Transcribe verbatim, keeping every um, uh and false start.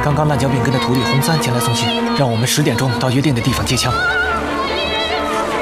刚刚烂脚饼跟着徒弟红三前来送信，让我们十点钟到约定的地方接枪。